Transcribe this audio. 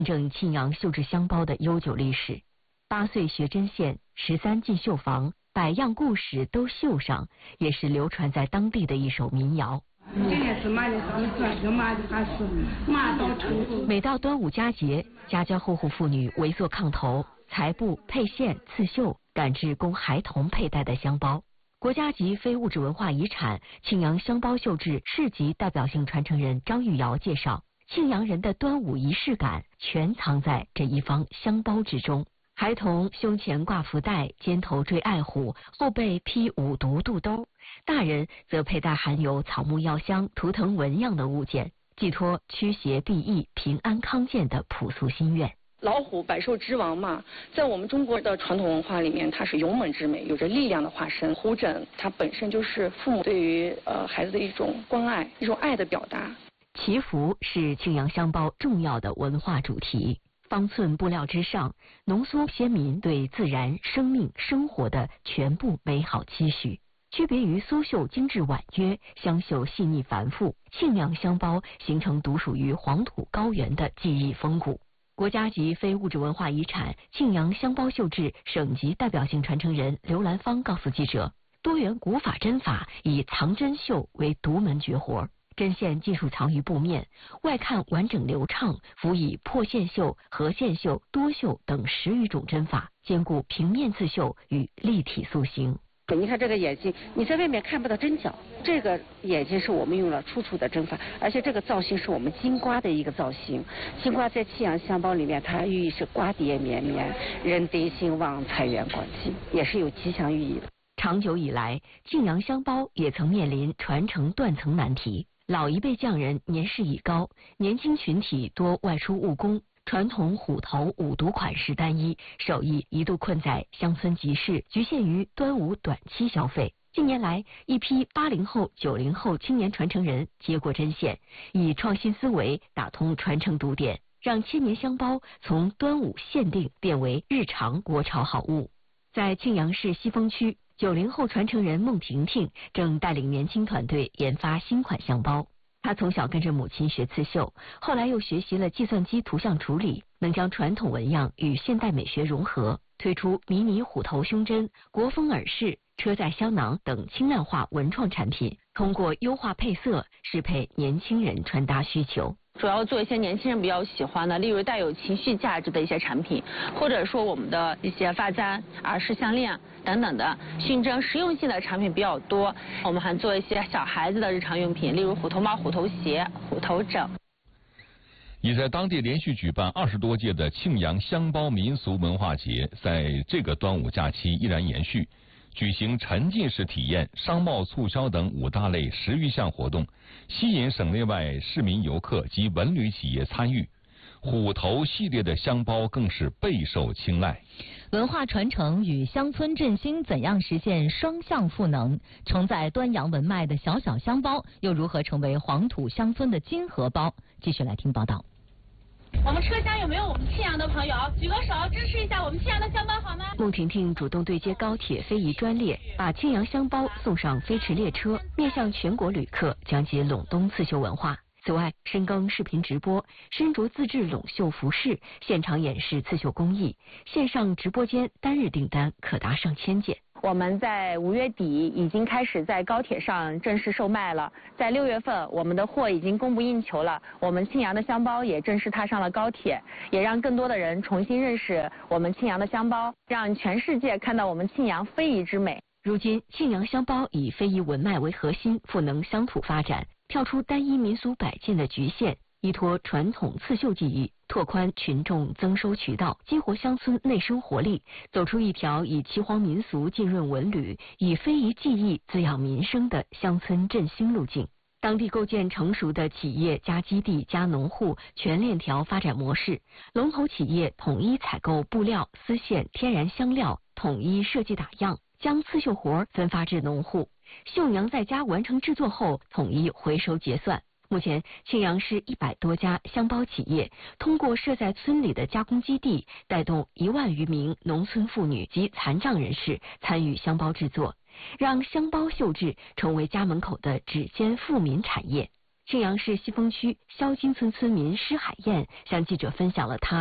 证庆阳绣制香包的悠久历史。8岁学针线，13进绣房，百样故事都绣上，也是流传在当地的一首民谣。每到端午佳节，家家户户妇女围坐炕头，裁布、配线、刺绣，赶制供孩童佩戴的香包。国家级非物质文化遗产庆阳香包绣制市级代表性传承人张玉瑶介绍，庆阳人的端午仪式感全藏在这一方香包之中。孩童胸前挂福袋，肩头缀爱虎，后背披五毒肚兜；大人则佩戴含有草木药香、图腾纹样的物件，寄托驱邪避疫、平安康健的朴素心愿。 老虎百兽之王嘛，在我们中国的传统文化里面，它是勇猛之美，有着力量的化身。虎枕它本身就是父母对于孩子的一种关爱，一种爱的表达。 祈福是庆阳香包重要的文化主题。方寸布料之上，浓缩先民对自然、生命、生活的全部美好期许。区别于苏绣精致婉约，香绣细腻繁复，庆阳香包形成独属于黄土高原的技艺风骨。国家级非物质文化遗产庆阳香包绣制省级代表性传承人刘兰芳告诉记者，多元古法针法以藏针绣为独门绝活，针线技术藏于布面，外看完整流畅，辅以破线绣、合线绣、多绣等10余种针法，兼顾平面刺绣与立体塑形。 你看这个眼睛，你在外面看不到针脚，这个眼睛是我们用了出处的针法，而且这个造型是我们金瓜的一个造型。金瓜在庆阳香包里面，它寓意是瓜瓞绵绵，人得兴旺，财源广进，也是有吉祥寓意的。 长久以来，庆阳香包也曾面临传承断层难题。老一辈匠人年事已高，年轻群体多外出务工，传统虎头五毒款式单一，手艺一度困在乡村集市，局限于端午短期消费。近年来，一批80后、90后青年传承人接过针线，以创新思维打通传承堵点，让千年香包从端午限定变为日常国潮好物。在庆阳市西峰区，90后传承人孟婷婷正带领年轻团队研发新款香包。她从小跟着母亲学刺绣，后来又学习了计算机图像处理，能将传统纹样与现代美学融合，推出迷你虎头胸针、国风耳饰、车载香囊等轻量化文创产品，通过优化配色，适配年轻人穿搭需求。 主要做一些年轻人比较喜欢的，例如带有情绪价值的一些产品，或者说我们的一些发簪、耳饰、项链等等的熏蒸实用性的产品比较多。我们还做一些小孩子的日常用品，例如虎头帽、虎头鞋、虎头枕。 已在当地连续举办20多届的庆阳香包民俗文化节，在这个端午假期依然延续。举行沉浸式体验、商贸促销等5大类10余项活动，吸引省内外市民游客及文旅企业参与。虎头系列的香包更是备受青睐。 文化传承与乡村振兴怎样实现双向赋能？承载端阳文脉的小小香包又如何成为黄土乡村的金荷包？继续来听报道。 我们车厢有没有我们庆阳的朋友？举个手支持一下我们庆阳的香包好吗？ 孟婷婷主动对接高铁非遗专列，把庆阳香包送上飞驰列车，面向全国旅客讲解陇东刺绣文化。此外，深耕视频直播，身着自制陇绣服饰，现场演示刺绣工艺，线上直播间单日订单可达上千件。 我们在5月底已经开始在高铁上正式售卖了，在6月份我们的货已经供不应求了，我们庆阳的香包也正式踏上了高铁，也让更多的人重新认识我们庆阳的香包，让全世界看到我们庆阳非遗之美。 如今，庆阳香包以非遗文脉为核心，赋能乡土发展，跳出单一民俗摆件的局限，依托传统刺绣技艺，拓宽群众增收渠道，激活乡村内生活力，走出一条以岐黄民俗浸润文旅，以非遗技艺滋养民生的乡村振兴路径。当地构建成熟的企业加基地加农户全链条发展模式，龙头企业统一采购布料、丝线、天然香料，统一设计打样，将刺绣活分发至农户，绣娘在家完成制作后统一回收结算。目前，庆阳市100多家香包企业通过设在村里的加工基地，带动1万余名农村妇女及残障人士参与香包制作，让香包绣制成为家门口的指尖富民产业。 庆阳市西峰区肖金村村民施海燕向记者分享了他